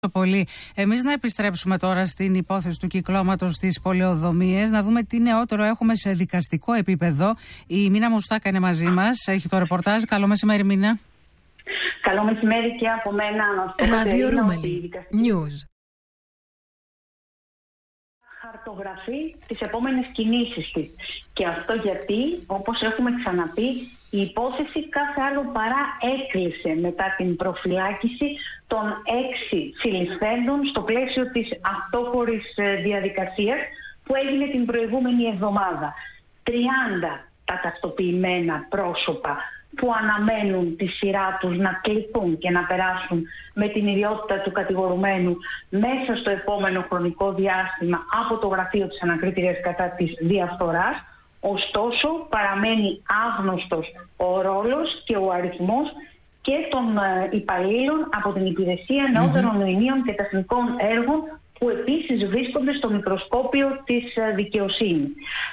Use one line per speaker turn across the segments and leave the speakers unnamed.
Πολύ. Εμείς να επιστρέψουμε τώρα στην υπόθεση του κυκλώματος στις πολεοδομίες, να δούμε τι νεότερο έχουμε σε δικαστικό επίπεδο. Η Μίνα Μουστάκα είναι μαζί μας, έχει το ρεπορτάζ. Καλό μεσημέρι, Μίνα.
Καλό μεσημέρι και από μένα.
Ράδιο Ρούμελι News.
Χαρτογραφεί τις επόμενες κινήσεις της. Και αυτό γιατί, όπως έχουμε ξαναπεί, η υπόθεση κάθε άλλο παρά έκλεισε μετά την προφυλάκηση των 6 συλληφθέντων στο πλαίσιο της αυτόφορης διαδικασίας που έγινε την προηγούμενη εβδομάδα. 30 τα ταυτοποιημένα πρόσωπα που αναμένουν τη σειρά τους να κληθούν και να περάσουν με την ιδιότητα του κατηγορουμένου μέσα στο επόμενο χρονικό διάστημα από το γραφείο της ανακρίτριας κατά της διαφθοράς. Ωστόσο, παραμένει άγνωστος ο ρόλος και ο αριθμός και των υπαλλήλων από την Υπηρεσία Νεότερων Νοημείων και Τεχνικών Έργων που επίσης βρίσκονται στο μικροσκόπιο της δικαιοσύνης.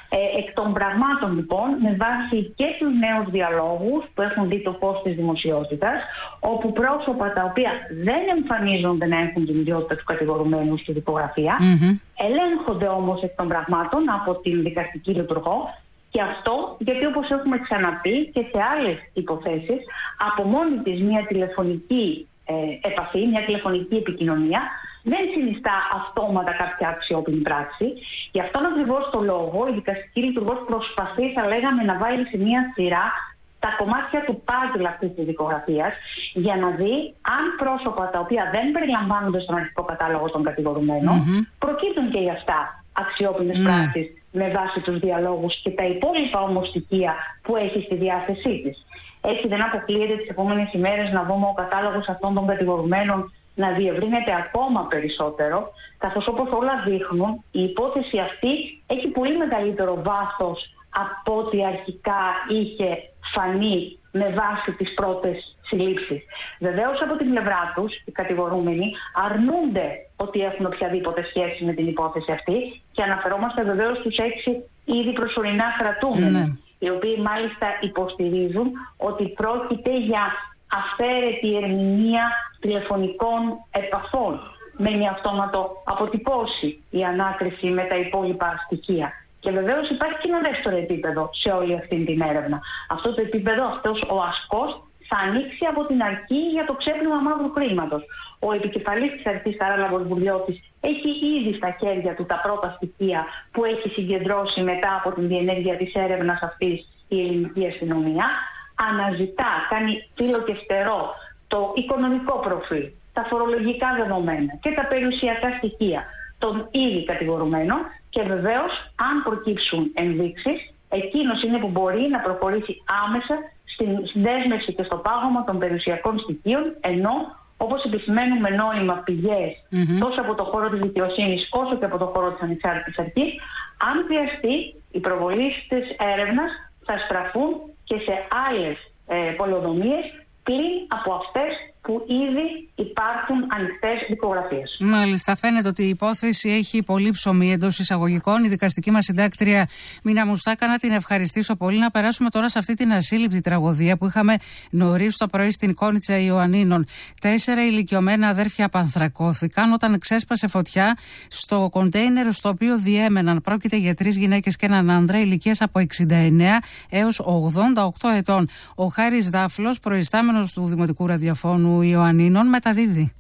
Εκ των πραγμάτων λοιπόν, με βάση και τους νέους διαλόγους που έχουν δει το φως της δημοσιότητας, όπου πρόσωπα τα οποία δεν εμφανίζονται να έχουν την ιδιότητα του κατηγορουμένου στη δικογραφία, ελέγχονται όμως εκ των πραγμάτων από την δικαστική λειτουργό. Και αυτό γιατί, όπως έχουμε ξαναπεί και σε άλλες υποθέσεις, από μόνη της μια τηλεφωνική επαφή, μια τηλεφωνική επικοινωνία δεν συνιστά αυτόματα κάποια αξιόπινη πράξη. Γι' αυτόν ακριβώς το λόγο η δικαστική λειτουργός προσπαθεί, θα λέγαμε, να βάλει σε μια σειρά τα κομμάτια του παζλ αυτής της δικογραφίας για να δει αν πρόσωπα τα οποία δεν περιλαμβάνονται στον αρχικό κατάλογο των κατηγορουμένων προκύπτουν και για αυτά αξιόπινες πράξεις με βάση τους διαλόγους και τα υπόλοιπα όμως στοιχεία που έχει στη διάθεσή της. Έτσι δεν αποκλείεται τις επόμενες ημέρες να δούμε ο κατάλογος αυτών των κατηγορουμένων να διευρύνεται ακόμα περισσότερο, καθώς όπως όλα δείχνουν η υπόθεση αυτή έχει πολύ μεγαλύτερο βάθος από ό,τι αρχικά είχε φανεί με βάση τις πρώτες συλλήψεις. Βεβαίως από την πλευρά τους οι κατηγορούμενοι αρνούνται ότι έχουν οποιαδήποτε σχέση με την υπόθεση αυτή και αναφερόμαστε βεβαίως στους 6 ήδη προσωρινά κρατούμενοι, οι οποίοι μάλιστα υποστηρίζουν ότι πρόκειται για αυθαίρετη ερμηνεία τηλεφωνικών επαφών με μια αυτόματο αποτυπώσει η ανάκριση με τα υπόλοιπα στοιχεία. Και βεβαίως υπάρχει και ένα δεύτερο επίπεδο σε όλη αυτή την έρευνα. Αυτό το επίπεδο, αυτός ο ασκός, θα ανοίξει από την αρχή για το ξέπλυμα μαύρου χρήματος. Ο επικεφαλής της αρχής, Καράλαμπος Βουλιώτης, έχει ήδη στα χέρια του τα πρώτα στοιχεία που έχει συγκεντρώσει μετά από την διενέργεια της έρευνας αυτής η ελληνική αστυνομία. Αναζητά, κάνει φύλλο και φτερό το οικονομικό προφίλ, τα φορολογικά δεδομένα και τα περιουσιακά στοιχεία των ήδη κατηγορουμένων και βεβαίως αν προκύψουν ενδείξεις, εκείνος είναι που μπορεί να προχωρήσει άμεσα στην δέσμευση και στο πάγωμα των περιουσιακών στοιχείων, ενώ όπως επισημαίνουν με νόημα πηγές τόσο από το χώρο της δικαιοσύνης όσο και από το χώρο της ανεξάρτητης αρχής, αν χρειαστεί η προβολή της έρευνας θα στραφούν και σε άλλες πολεοδομίες πλην από αυτές που ήδη υπάρχουν ανοιχτές δικογραφίες.
Μάλιστα, φαίνεται ότι η υπόθεση έχει πολύ ψωμί εντός εισαγωγικών. Η δικαστική μας συντάκτρια Μίνα Μουστάκα, να την ευχαριστήσω πολύ. Να περάσουμε τώρα σε αυτή την ασύλληπτη τραγωδία που είχαμε νωρίς το πρωί στην Κόνιτσα Ιωαννίνων. 4 ηλικιωμένα αδέρφια πανθρακώθηκαν όταν ξέσπασε φωτιά στο κοντέινερ στο οποίο διέμεναν. Πρόκειται για 3 γυναίκες και έναν άνδρα ηλικίας από 69 έως 88 ετών. Ο Χάρης Δάφλος, προϊστάμενος του Δημοτικού Ραδιοφώνου Ιωαννίνων, μεταδίδει.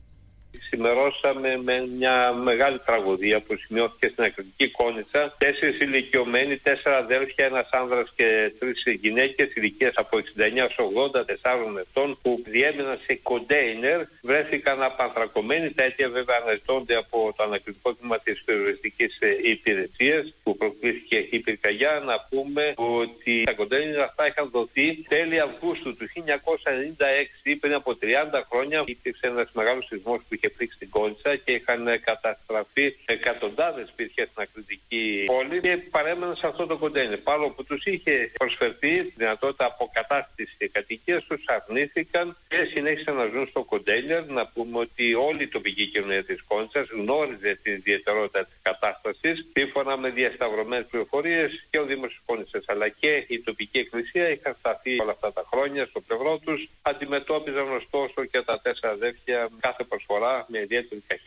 Σημερώσαμε με μια μεγάλη τραγωδία που σημειώθηκε στην Ακριτική Κόνιτσα. 4 ηλικιωμένοι, 4 αδέρφια, ένας άνδρας και 3 γυναίκες ηλικίας από 69 έως 84 ετών που διέμεναν σε κοντέινερ, βρέθηκαν απανθρακωμένοι. Τα αίτια βέβαια αναζητώνται από το ανακριτικό τμήμα της περιοριστικής υπηρεσίας που προκλήθηκε η πυρκαγιά. Να πούμε ότι τα κοντέινερ αυτά είχαν δοθεί τέλη Αυγούστου του 1996, πριν από 30 χρόνια. Υπήρξε ένας μεγάλος σεισμός που είχε πλήξει την Κόνιτσα και είχαν καταστραφεί εκατοντάδες σπίτια στην Ακριτική πόλη και παρέμεναν σε αυτό το κοντέινερ. Παρόλο που τους είχε προσφερθεί τη δυνατότητα αποκατάστασης της κατοικίας τους, αρνήθηκαν και συνέχισαν να ζουν στο κοντέινερ. Να πούμε ότι όλη η τοπική κοινωνία της Κόνιτσας γνώριζε την ιδιαιτερότητα της κατάστασης. Σύμφωνα με διασταυρωμένες πληροφορίες και ο Δήμος της Κόνιτσας αλλά και η τοπική εκκλησία είχαν σταθεί όλα αυτά τα χρόνια στο πλευρό τους. Αντιμετώπιζαν ωστόσο και τα 4 αδέρφια κάθε προσφορά με ιδιαίτερη ταχύτητα.